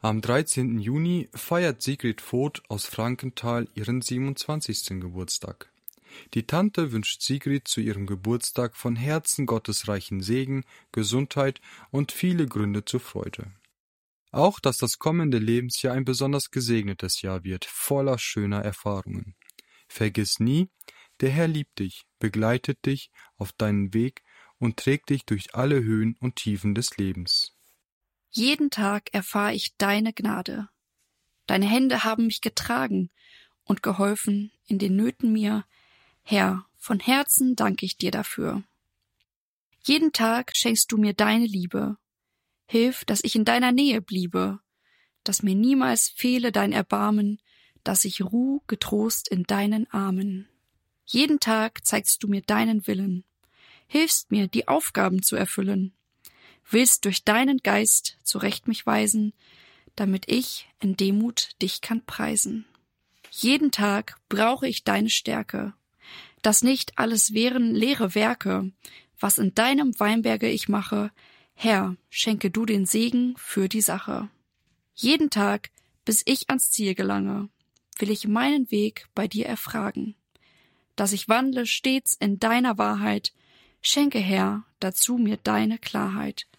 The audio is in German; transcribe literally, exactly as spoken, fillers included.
Am dreizehnten Juni feiert Sigrid Voth aus Frankenthal ihren siebenundzwanzigsten Geburtstag. Die Tante wünscht Sigrid zu ihrem Geburtstag von Herzen gottesreichen Segen, Gesundheit und viele Gründe zur Freude. Auch, dass das kommende Lebensjahr ein besonders gesegnetes Jahr wird, voller schöner Erfahrungen. Vergiss nie, der Herr liebt dich, begleitet dich auf deinen Weg und trägt dich durch alle Höhen und Tiefen des Lebens. Jeden Tag erfahre ich deine Gnade. Deine Hände haben mich getragen und geholfen in den Nöten mir. Herr, von Herzen danke ich dir dafür. Jeden Tag schenkst du mir deine Liebe. Hilf, dass ich in deiner Nähe bliebe, dass mir niemals fehle dein Erbarmen, dass ich ruh getrost in deinen Armen. Jeden Tag zeigst du mir deinen Willen, hilfst mir, die Aufgaben zu erfüllen, willst durch deinen Geist zurecht mich weisen, damit ich in Demut dich kann preisen. Jeden Tag brauche ich deine Stärke, dass nicht alles wären leere Werke, was in deinem Weinberge ich mache. Herr, schenke du den Segen für die Sache. Jeden Tag, bis ich ans Ziel gelange, will ich meinen Weg bei dir erfragen. Dass ich wandle stets in deiner Wahrheit, schenke, Herr, dazu mir deine Klarheit.